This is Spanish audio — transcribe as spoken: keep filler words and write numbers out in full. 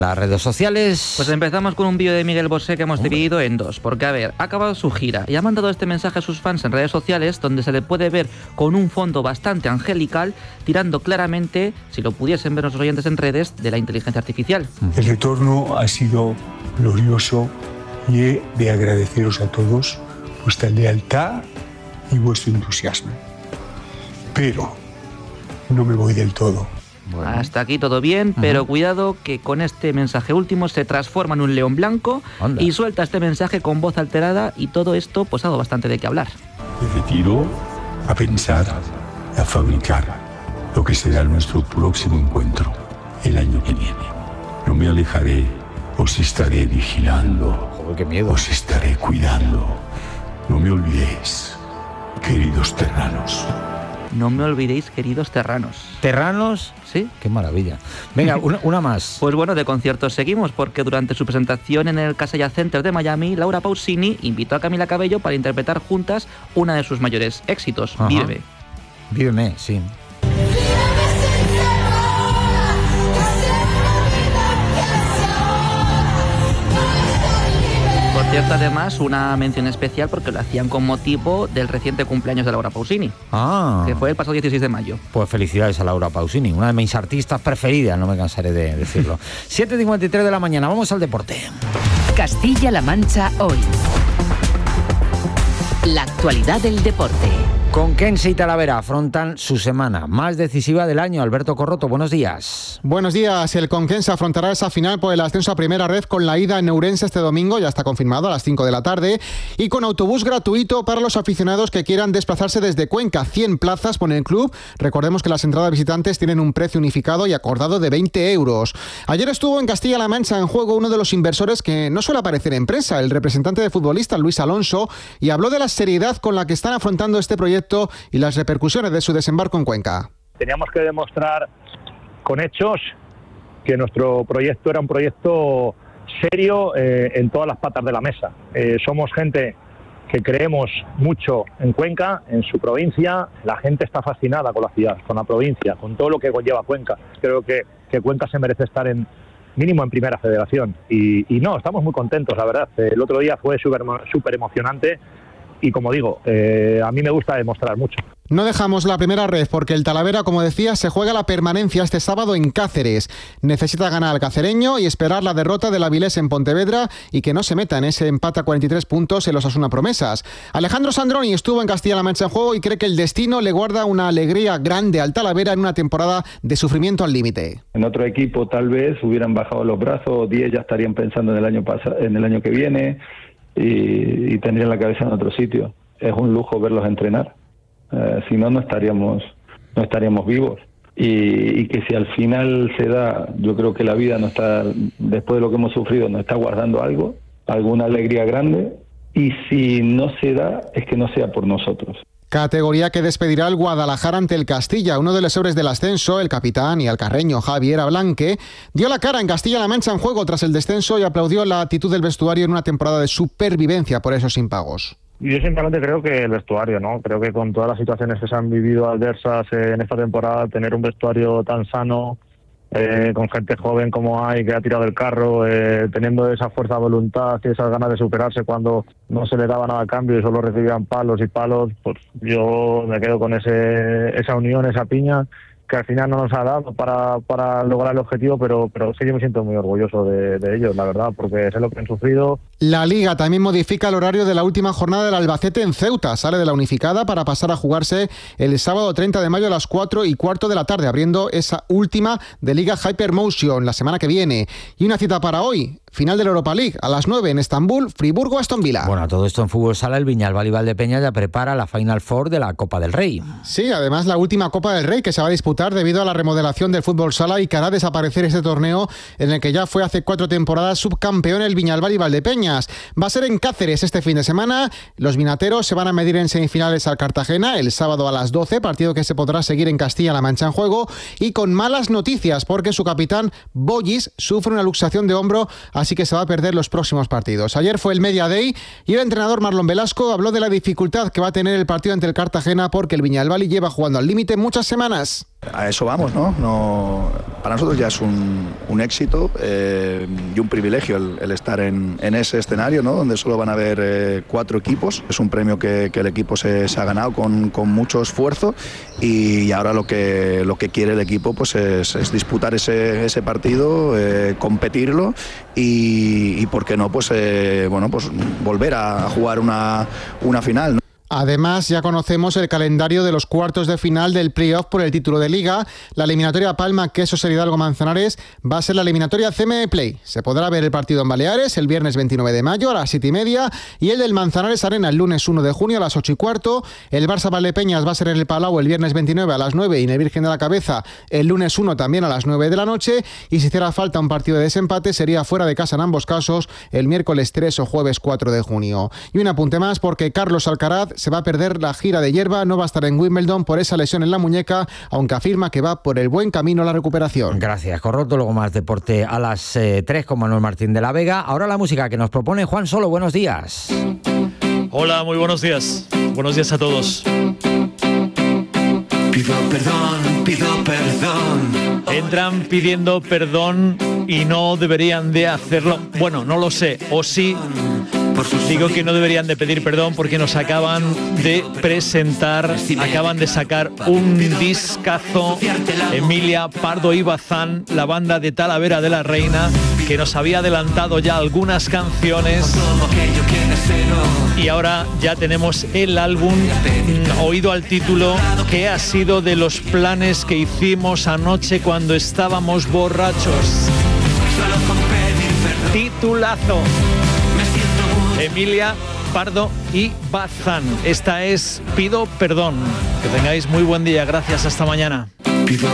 Las redes sociales. Pues empezamos con un vídeo de Miguel Bosé que hemos Hombre. dividido en dos, porque a ver, ha acabado su gira y ha mandado este mensaje a sus fans en redes sociales donde se le puede ver con un fondo bastante angelical tirando claramente, si lo pudiesen ver nuestros oyentes en redes, de la inteligencia artificial. El retorno ha sido glorioso y he de agradeceros a todos vuestra lealtad y vuestro entusiasmo. Pero no me voy del todo. Bueno. Hasta aquí todo bien, pero uh-huh. cuidado que con este mensaje último se transforma en un león blanco Anda. y suelta este mensaje con voz alterada y todo esto pues ha dado bastante de qué hablar. Me retiro a pensar, a fabricar lo que será nuestro próximo encuentro el año que viene. No me alejaré, os estaré vigilando, Joder, qué miedo. os estaré cuidando. No me olvidéis, queridos terranos. No me olvidéis, queridos terranos. ¿Terranos? Sí. Qué maravilla. Venga, una, una más. Pues bueno, de conciertos seguimos, porque durante su presentación en el Kaseya Center de Miami, Laura Pausini invitó a Camila Cabello para interpretar juntas una de sus mayores éxitos, Ajá. Víveme. Víveme, sí. Por cierto, además, una mención especial porque lo hacían con motivo del reciente cumpleaños de Laura Pausini, ah. que fue el pasado dieciséis de mayo. Pues felicidades a Laura Pausini, una de mis artistas preferidas, no me cansaré de decirlo. siete cincuenta y tres de la mañana, vamos al deporte. Castilla-La Mancha hoy. La actualidad del deporte. Conquense y Talavera afrontan su semana más decisiva del año. Alberto Corroto, buenos días. Buenos días. El Conquense afrontará esa final por el ascenso a primera red con la ida en Ourense este domingo, ya está confirmado, a las cinco de la tarde, y con autobús gratuito para los aficionados que quieran desplazarse desde Cuenca. cien plazas pone el club. Recordemos que las entradas visitantes tienen un precio unificado y acordado de veinte euros. Ayer estuvo en Castilla-La Mancha en juego uno de los inversores que no suele aparecer en prensa, el representante de futbolista Luis Alonso, y habló de la seriedad con la que están afrontando este proyecto y las repercusiones de su desembarco en Cuenca. Teníamos que demostrar con hechos que nuestro proyecto era un proyecto serio eh, en todas las patas de la mesa. Eh, somos gente que creemos mucho en Cuenca, en su provincia. La gente está fascinada con la ciudad, con la provincia, con todo lo que conlleva Cuenca. Creo que, que Cuenca se merece estar en mínimo en primera federación. Y, y no, estamos muy contentos, la verdad. El otro día fue súper súper emocionante. Y como digo, eh, a mí me gusta demostrar mucho. No dejamos la primera red porque el Talavera, como decía, se juega la permanencia este sábado en Cáceres. Necesita ganar al cacereño y esperar la derrota del Avilés en Pontevedra y que no se meta en ese empate a cuarenta y tres puntos en los Osasuna Promesas. Alejandro Sandroni estuvo en Castilla-La Mancha en juego y cree que el destino le guarda una alegría grande al Talavera en una temporada de sufrimiento al límite. En otro equipo tal vez hubieran bajado los brazos, diez ya estarían pensando en el año pasado, en el año que viene. Y, y tendrían la cabeza en otro sitio. Es un lujo verlos entrenar. Eh, si no, no estaríamos, no estaríamos vivos. Y, y que si al final se da, yo creo que la vida no está, después de lo que hemos sufrido, nos está guardando algo, alguna alegría grande. Y si no se da, es que no sea por nosotros. Categoría que despedirá el Guadalajara ante el Castilla. Uno de los héroes del ascenso, el capitán y alcarreño Javier Ablanque, dio la cara en Castilla-La Mancha en juego tras el descenso y aplaudió la actitud del vestuario en una temporada de supervivencia por esos impagos. Yo simplemente creo que el vestuario, ¿no? Creo que con todas las situaciones que se han vivido adversas en esta temporada, tener un vestuario tan sano, eh, con gente joven como hay, que ha tirado el carro, eh, teniendo esa fuerza de voluntad y esas ganas de superarse cuando no se le daba nada a cambio y solo recibían palos y palos, pues yo me quedo con ese esa unión, esa piña, que al final no nos ha dado para, para lograr el objetivo, pero, pero sí yo me siento muy orgulloso de, de ellos, la verdad, porque sé lo que han sufrido. La Liga también modifica el horario de la última jornada del Albacete en Ceuta. Sale de la unificada para pasar a jugarse el sábado treinta de mayo a las cuatro y cuarto de la tarde, abriendo esa última de Liga Hypermotion la semana que viene. Y una cita para hoy, final de la Europa League, a las nueve en Estambul, Friburgo-Aston Villa. Bueno, todo esto en fútbol sala, el Viñalbal y Valdepeñas ya prepara la Final Four de la Copa del Rey. Sí, además la última Copa del Rey que se va a disputar debido a la remodelación del fútbol sala y que hará desaparecer este torneo en el que ya fue hace cuatro temporadas subcampeón el Viñalbal y Valdepeñas. Va a ser en Cáceres este fin de semana. Los vinateros se van a medir en semifinales al Cartagena el sábado a las doce, partido que se podrá seguir en Castilla-La Mancha en juego, y con malas noticias porque su capitán Bollis sufre una luxación de hombro así que se va a perder los próximos partidos. Ayer fue el Media Day y el entrenador Marlon Velasco habló de la dificultad que va a tener el partido ante el Cartagena porque el Viñalbali lleva jugando al límite muchas semanas. A eso vamos, ¿no? no para nosotros ya es un, un éxito eh, y un privilegio el, el estar en, en ese escenario, ¿no? Donde solo van a haber eh, cuatro equipos. Es un premio que, que el equipo se, se ha ganado con, con mucho esfuerzo y, y ahora lo que, lo que quiere el equipo pues es, es disputar ese, ese partido, eh, competirlo y, y, ¿por qué no? Pues, eh, bueno, pues volver a jugar una, una final, ¿no? Además, ya conocemos el calendario de los cuartos de final del playoff por el título de Liga. La eliminatoria Palma, Queso, Hidalgo, Manzanares va a ser la eliminatoria C M Play. Se podrá ver el partido en Baleares el viernes veintinueve de mayo a las siete y media y el del Manzanares Arena el lunes uno de junio a las ocho y cuarto. El Barça Valdepeñas va a ser en el Palau el viernes veintinueve a las nueve y en el Virgen de la Cabeza el lunes uno también a las nueve de la noche. Y si hiciera falta un partido de desempate sería fuera de casa en ambos casos el miércoles tres o jueves cuatro de junio. Y un apunte más porque Carlos Alcaraz se va a perder la gira de hierba, no va a estar en Wimbledon por esa lesión en la muñeca, aunque afirma que va por el buen camino a la recuperación. Gracias, Corroto. Luego más deporte a las eh, tres con Manuel Martín de la Vega. Ahora la música que nos propone Juan Solo. Buenos días. Hola, muy buenos días. Buenos días a todos. Pido perdón, pido perdón. Entran pidiendo perdón y no deberían de hacerlo. Bueno, no lo sé, o sí. Digo que no deberían de pedir perdón porque nos acaban de presentar, acaban de sacar un discazo, Emilia Pardo y Bazán, la banda de Talavera de la Reina, que nos había adelantado ya algunas canciones y ahora ya tenemos el álbum, oído al título, que ha sido de los planes que hicimos anoche cuando estábamos borrachos. Titulazo. Emilia Pardo y Bazán. Esta es Pido Perdón. Que tengáis muy buen día. Gracias. Hasta mañana.